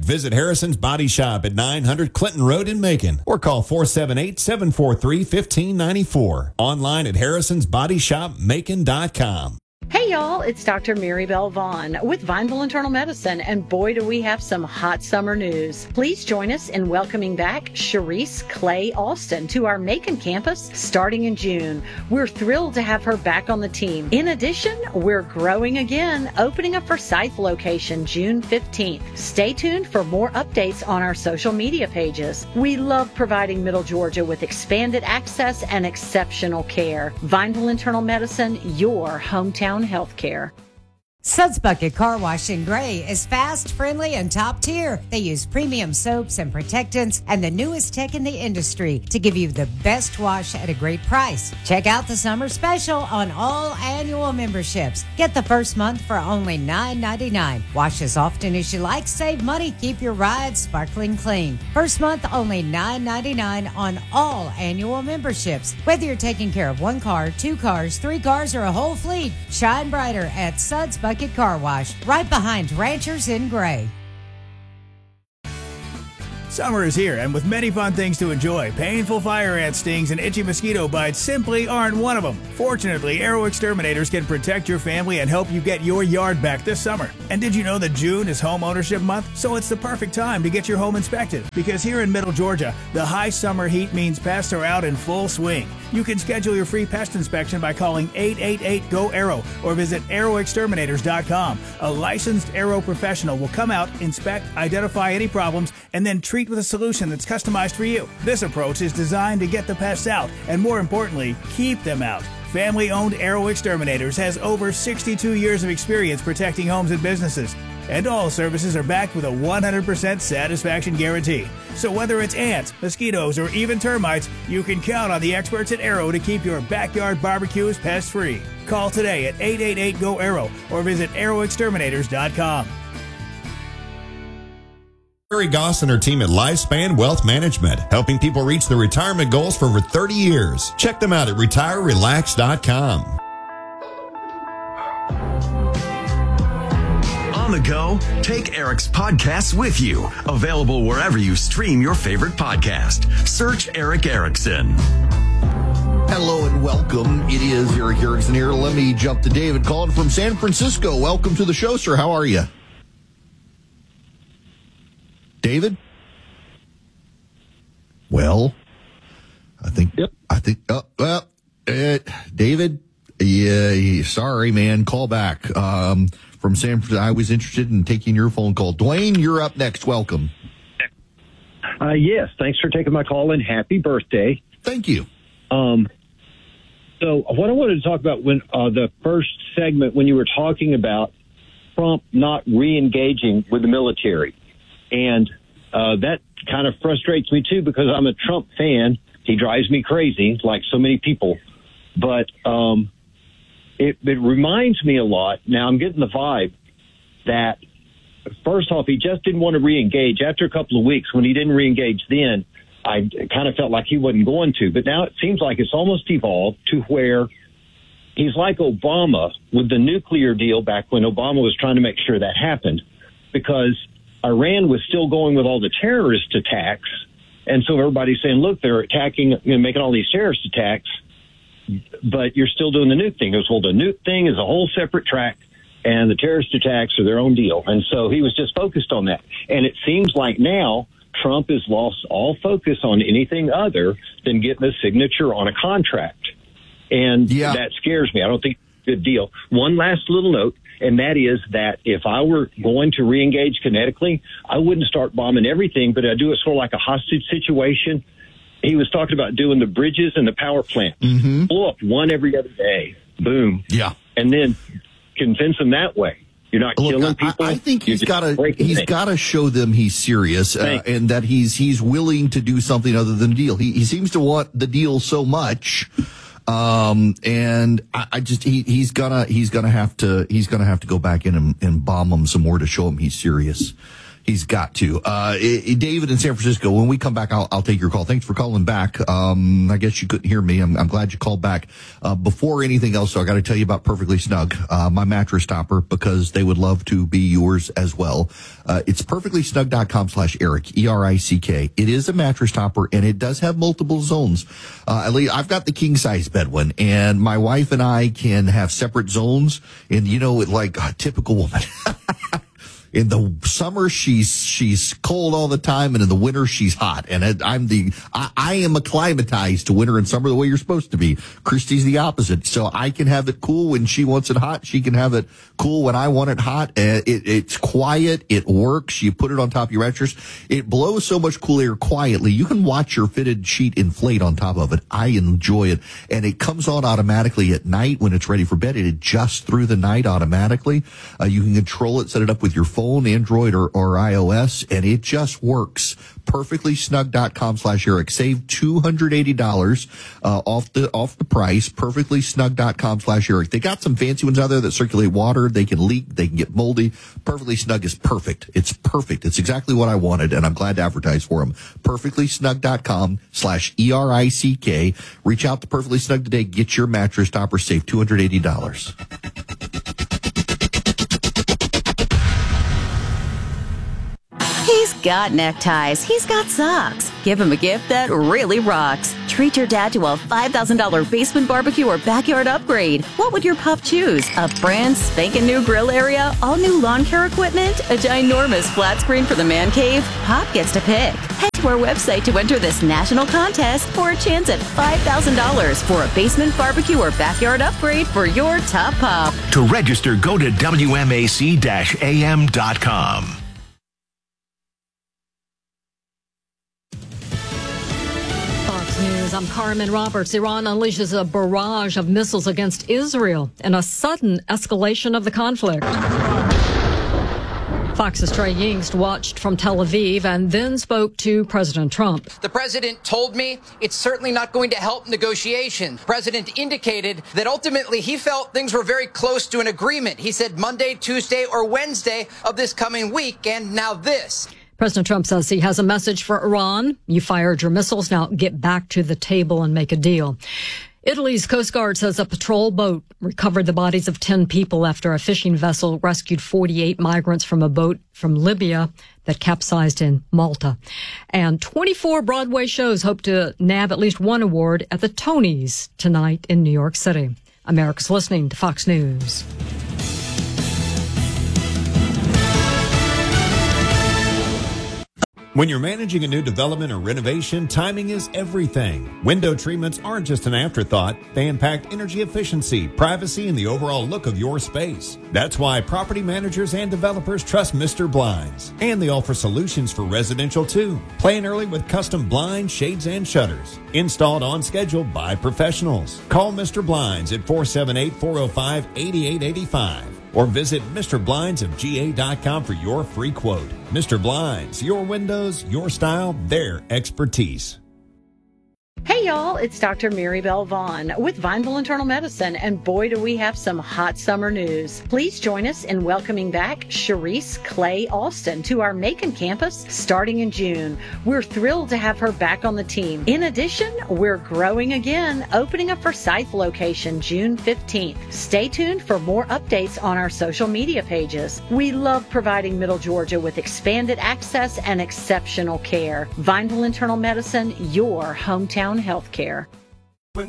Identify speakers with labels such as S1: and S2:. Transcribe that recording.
S1: Visit Harrison's Body Shop at 900 Clinton Road in Macon or call 478-743-1594. Online at harrisonsbodyshopmacon.com.
S2: Hey y'all, it's Dr. Mary Bell Vaughn with Vineville Internal Medicine, and boy do we have some hot summer news. Please join us in welcoming back Sharice Clay Alston to our Macon campus starting in June. We're thrilled to have her back on the team. In addition, we're growing again, opening a Forsyth location June 15th. Stay tuned for more updates on our social media pages. We love providing Middle Georgia with expanded access and exceptional care. Vineville Internal Medicine, your hometown healthcare.
S3: Suds Bucket Car Wash in Gray is fast, friendly, and top tier. They use premium soaps and protectants and the newest tech in the industry to give you the best wash at a great price. Check out the summer special on all annual memberships. Get the first month for only $9.99. Wash as often as you like, save money, keep your ride sparkling clean. First month only $9.99 on all annual memberships. Whether you're taking care of one car, two cars, three cars, or a whole fleet, shine brighter at Suds Bucket Car Wash, right behind Ranchers in Gray.
S4: Summer is here, and with many fun things to enjoy, painful fire ant stings and itchy mosquito bites simply aren't one of them. Fortunately, Arrow Exterminators can protect your family and help you get your yard back this summer. And did you know that June is Home Ownership Month? So it's the perfect time to get your home inspected. Because here in Middle Georgia, the high summer heat means pests are out in full swing. You can schedule your free pest inspection by calling 888-GO-ARROW or visit arrowexterminators.com. A licensed Arrow professional will come out, inspect, identify any problems, and then treat with a solution that's customized for you. This approach is designed to get the pests out and, more importantly, keep them out. Family-owned Arrow Exterminators has over 62 years of experience protecting homes and businesses. And all services are backed with a 100% satisfaction guarantee. So whether it's ants, mosquitoes, or even termites, you can count on the experts at Arrow to keep your backyard barbecues pest-free. Call today at 888-GO-ARROW or visit arrowexterminators.com.
S1: Terry Goss and her team at Lifespan Wealth Management, helping people reach their retirement goals for over 30 years. Check them out at retirerelax.com.
S5: On the go, take Eric's podcasts with you. Available wherever you stream your favorite podcast. Search Eric Erickson.
S6: Hello and welcome. It is Eric Erickson here. Let me jump to David calling from San Francisco. Welcome to the show, sir. How are you? David? Well, David, yeah, sorry, man. Call back. From San Francisco, I was interested in taking your phone call. Dwayne, you're up next. Welcome.
S7: Yes, thanks for taking my call and happy birthday.
S6: Thank you.
S7: So what I wanted to talk about when the first segment, when you were talking about Trump not re-engaging with the military, and that kind of frustrates me too because I'm a Trump fan. He drives me crazy, like so many people. But it reminds me a lot. Now I'm getting the vibe that, first off, he just didn't want to re-engage. After a couple of weeks, when he didn't re-engage then, I kind of felt like he wasn't going to. But now it seems like it's almost evolved to where he's like Obama with the nuclear deal back when Obama was trying to make sure that happened, because Iran was still going with all the terrorist attacks. And so everybody's saying, look, they're attacking, making all these terrorist attacks, but you're still doing the nuke thing. It was, well, the nuke thing is a whole separate track, and the terrorist attacks are their own deal. And so he was just focused on that. And it seems like now Trump has lost all focus on anything other than getting a signature on a contract. And that scares me. I don't think it's a good deal. One last little note, and that is that if I were going to reengage kinetically, I wouldn't start bombing everything, but I'd do it sort of like a hostage situation. He was talking about doing the bridges and the power plants. Mm-hmm. Blow up one every other day. Boom.
S6: Yeah.
S7: And then convince them that way. You're not killing people.
S6: I think he's got to show them he's serious and that he's willing to do something other than deal. He seems to want the deal so much, and he's gonna have to go back in and bomb them some more to show him he's serious. He's got to. David in San Francisco, when we come back, I'll take your call. Thanks for calling back. I guess you couldn't hear me. I'm glad you called back. Before anything else, though, I got to tell you about Perfectly Snug, my mattress topper, because they would love to be yours as well. It's perfectlysnug.com/Eric, ERICK. It is a mattress topper, and it does have multiple zones. I've got the king size bed one, and my wife and I can have separate zones. And like a typical woman. In the summer, she's cold all the time, and in the winter, she's hot. And I am acclimatized to winter and summer the way you're supposed to be. Christy's the opposite. So I can have it cool when she wants it hot. She can have it cool when I want it hot. It's quiet. It works. You put it on top of your mattress. It blows so much cool air quietly. You can watch your fitted sheet inflate on top of it. I enjoy it. And it comes on automatically at night when it's ready for bed. It adjusts through the night automatically. You can control it, set it up with your phone, Android or iOS, and it just works. Perfectlysnug.com/Eric. Save $280 off the price. Perfectlysnug.com/Eric. They got some fancy ones out there that circulate water. They can leak. They can get moldy. Perfectly Snug is perfect. It's perfect. It's exactly what I wanted, and I'm glad to advertise for them. Perfectlysnug.com/ERICK. Reach out to Perfectly Snug today. Get your mattress topper. Save $280.
S8: He's got neckties. He's got socks. Give him a gift that really rocks. Treat your dad to a $5,000 basement barbecue or backyard upgrade. What would your pup choose? A brand spanking new grill area? All new lawn care equipment? A ginormous flat screen for the man cave? Pop gets to pick. Head to our website to enter this national contest for a chance at $5,000 for a basement barbecue or backyard upgrade for your top pup.
S9: To register, go to WMAC-AM.com.
S10: News. I'm Carmen Roberts. Iran unleashes a barrage of missiles against Israel in a sudden escalation of the conflict. Fox's Trey Yingst watched from Tel Aviv and then spoke to President Trump.
S11: The president told me it's certainly not going to help negotiations. The president indicated that ultimately he felt things were very close to an agreement. He said Monday, Tuesday, or Wednesday of this coming week, and now this.
S10: President Trump says he has a message for Iran. You fired your missiles. Now get back to the table and make a deal. Italy's Coast Guard says a patrol boat recovered the bodies of 10 people after a fishing vessel rescued 48 migrants from a boat from Libya that capsized in Malta. And 24 Broadway shows hope to nab at least one award at the Tonys tonight in New York City. America's listening to Fox News.
S1: When you're managing a new development or renovation, timing is everything. Window treatments aren't just an afterthought. They impact energy efficiency, privacy, and the overall look of your space. That's why property managers and developers trust Mr. Blinds. And they offer solutions for residential too. Plan early with custom blinds, shades, and shutters. Installed on schedule by professionals. Call Mr. Blinds at 478-405-8885. Or visit MrBlindsofGA.com for your free quote. Mr. Blinds, your windows, your style, their expertise.
S2: Hey y'all, it's Dr. Mary Bell Vaughn with Vineville Internal Medicine, and boy do we have some hot summer news. Please join us in welcoming back Cherise Clay Alston to our Macon campus starting in June. We're thrilled to have her back on the team. In addition, we're growing again, opening a Forsyth location June 15th. Stay tuned for more updates on our social media pages. We love providing Middle Georgia with expanded access and exceptional care. Vineville Internal Medicine, your hometown healthcare.